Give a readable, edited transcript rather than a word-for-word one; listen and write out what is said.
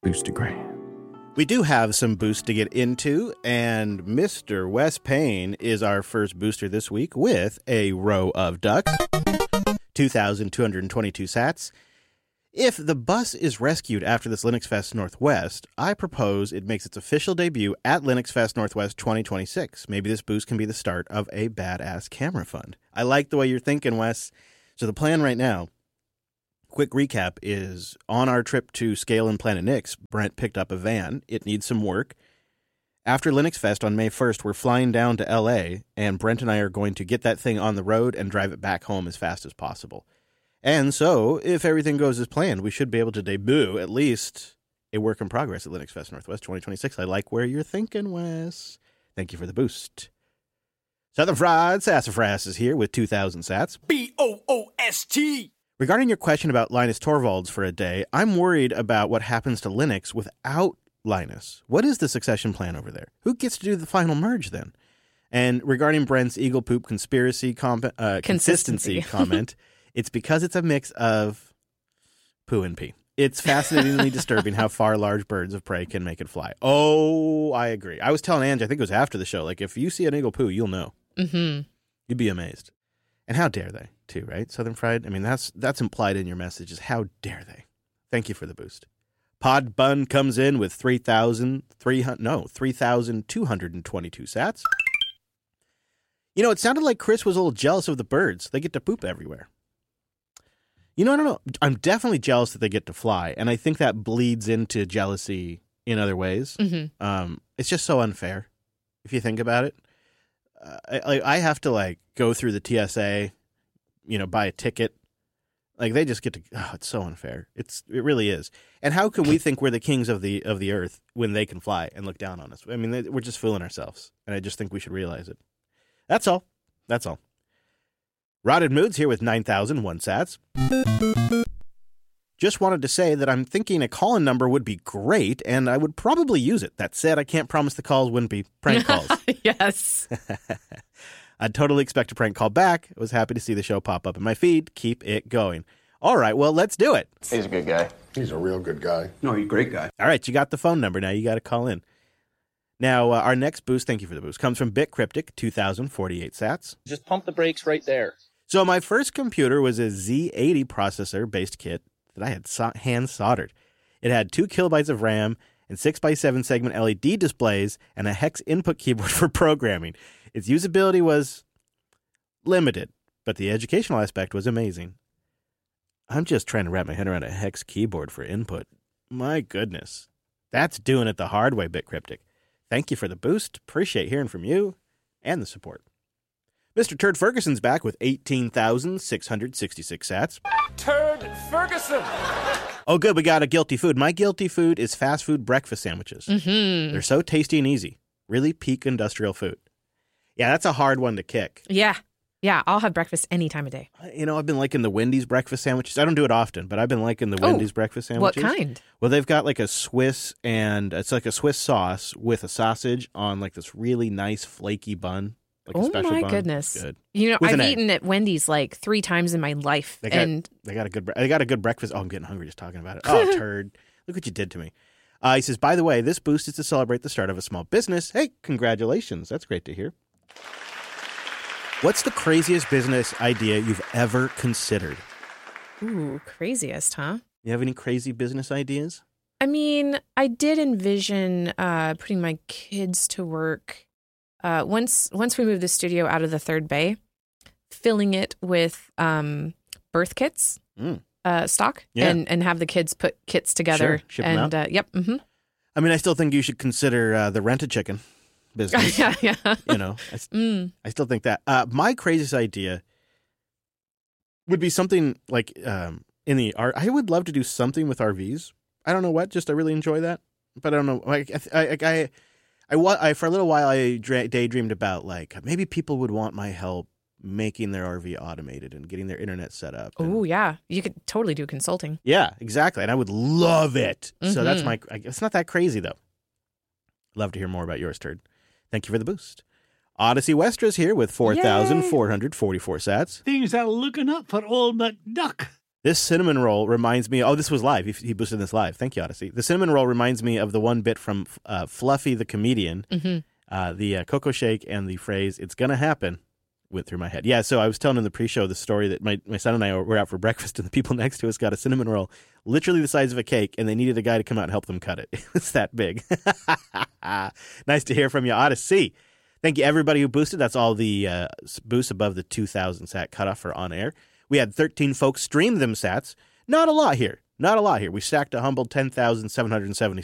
Boostagram. We do have some boosts to get into, and Mr. Wes Payne is our first booster this week with a row of ducks, 2,222 sats. If the bus is rescued after this Linux Fest Northwest, I propose it makes its official debut at Linux Fest Northwest 2026. Maybe this boost can be the start of a badass camera fund. I like the way you're thinking, Wes. So the plan right now, quick recap, is on our trip to Scale and Planet Nix, Brent picked up a van. It needs some work. After Linux Fest on May 1st, we're flying down to LA, and Brent and I are going to get that thing on the road and drive it back home as fast as possible. And so, if everything goes as planned, we should be able to debut at least a work in progress at Linux Fest Northwest 2026. I like where you're thinking, Wes. Thank you for the boost. Southern Fried Sassafras is here with 2,000 sats. BOOST! Regarding your question about Linus Torvalds for a day, I'm worried about what happens to Linux without Linus. What is the succession plan over there? Who gets to do the final merge then? And regarding Brent's Eagle Poop conspiracy consistency comment, it's because it's a mix of poo and pee. It's fascinatingly disturbing how far large birds of prey can make it fly. Oh, I agree. I was telling Ange, I think it was after the show, like if you see an eagle poo, you'll know. Mm-hmm. You'd be amazed. And how dare they, too, right? Southern Fried? I mean, that's implied in your message is how dare they. Thank you for the boost. Pod Bun comes in with 3,222 sats. You know, it sounded like Chris was a little jealous of the birds. They get to poop everywhere. You know, I don't know. I'm definitely jealous that they get to fly, and I think that bleeds into jealousy in other ways. Mm-hmm. It's just so unfair, if you think about it. I have to go through the TSA, buy a ticket. Like they just get to. Oh, it's so unfair. It really is. And how can we think we're the kings of the earth when they can fly and look down on us? I mean, we're just fooling ourselves, and I just think we should realize it. That's all. That's all. Rotted Moods here with 9,001 sats. Just wanted to say that I'm thinking a call-in number would be great, and I would probably use it. That said, I can't promise the calls wouldn't be prank calls. Yes. I'd totally expect a prank call back. I was happy to see the show pop up in my feed. Keep it going. All right, well, let's do it. He's a good guy. He's a real good guy. No, he's a great guy. All right, you got the phone number. Now you got to call in. Now, our next boost, thank you for the boost, comes from BitCryptic, 2,048 sats. Just pump the brakes right there. So my first computer was a Z80 processor-based kit that I had hand soldered. It had 2 kilobytes of RAM and 6x7 segment LED displays and a hex input keyboard for programming. Its usability was limited, but the educational aspect was amazing. I'm just trying to wrap my head around a hex keyboard for input. My goodness. That's doing it the hard way, BitCryptic. Thank you for the boost. Appreciate hearing from you and the support. Mr. Turd Ferguson's back with 18,666 sats. Turd Ferguson! Oh, good. We got a guilty food. My guilty food is fast food breakfast sandwiches. Mm-hmm. They're so tasty and easy. Really peak industrial food. Yeah, that's a hard one to kick. Yeah. Yeah, I'll have breakfast any time of day. I've been liking the Wendy's breakfast sandwiches. I don't do it often, but I've been liking the Wendy's breakfast sandwiches. What kind? Well, they've got like a Swiss, and it's like a Swiss sauce with a sausage on like this really nice flaky bun. Like a special my bun. goodness! Good. I've With an egg. eaten at Wendy's like 3 times in my life, They got a good breakfast. Oh, I'm getting hungry just talking about it. Oh, turd! Look what you did to me. He says, by the way, this boost is to celebrate the start of a small business. Hey, congratulations! That's great to hear. What's the craziest business idea you've ever considered? Ooh, craziest, huh? You have any crazy business ideas? I mean, I did envision putting my kids to work. Once we moved the studio out of the third bay, filling it with birth kits, stock, Yeah. and have the kids put kits together. Sure. Ship 'em out. Yep. Mm-hmm. I mean, I still think you should consider the Rent-A-Chicken business. yeah. I still think that. My craziest idea would be something like in the art. I would love to do something with RVs. I don't know what. Just I really enjoy that, but I don't know. I for a little while I daydreamed about like maybe people would want my help making their RV automated and getting their internet set up. Oh yeah, you could totally do consulting. Yeah, exactly, and I would love it. Mm-hmm. So that's my. It's not that crazy though. Love to hear more about yours, Turd. Thank you for the boost. Odyssey Westra's here with 4,444 sats. Things are looking up for old McDuck. This cinnamon roll reminds me. Oh, this was live. He boosted this live. Thank you, Odyssey. The cinnamon roll reminds me of the one bit from Fluffy the comedian. The Cocoa Shake and the phrase "It's gonna happen" went through my head. Yeah, so I was telling in the pre-show the story that my son and I were out for breakfast, and the people next to us got a cinnamon roll, literally the size of a cake, and they needed a guy to come out and help them cut it. It was that big. Nice to hear from you, Odyssey. Thank you, everybody who boosted. That's all the boosts above the 2,000 sat cutoff for on air. We had 13 folks stream them sats. Not a lot here. We stacked a humble 10,776